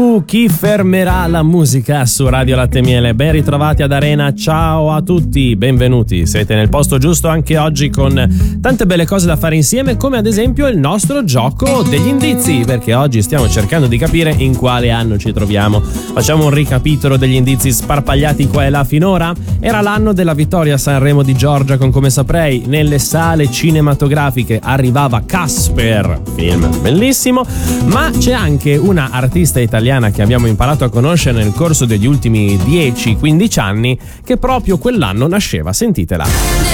Chi fermerà la musica su Radio Latte Miele? Ben ritrovati ad Arena, ciao a tutti, benvenuti, siete nel posto giusto anche oggi con tante belle cose da fare insieme, come ad esempio il nostro gioco degli indizi, perché oggi stiamo cercando di capire in quale anno ci troviamo. Facciamo un ricapitolo degli indizi sparpagliati qua e là finora. Era l'anno della vittoria a Sanremo di Giorgia con Come Saprei. Nelle sale cinematografiche arrivava Casper, film bellissimo, ma c'è anche una artista italiana che abbiamo imparato a conoscere nel corso degli ultimi 10-15 anni che proprio quell'anno nasceva, sentitela.